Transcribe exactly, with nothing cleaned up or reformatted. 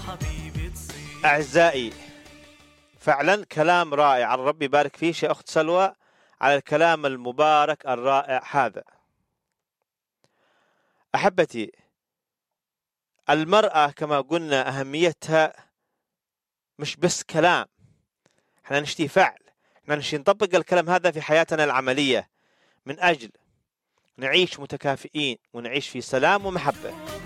أعزائي، فعلا كلام رائع، الرب يبارك فيك يا أخت سلوى على الكلام المبارك الرائع هذا. أحبتي، المرأة كما قلنا أهميتها مش بس كلام، احنا نشتي فعل، احنا نشتي نطبق الكلام هذا في حياتنا العملية من أجل نعيش متكافئين ونعيش في سلام ومحبة.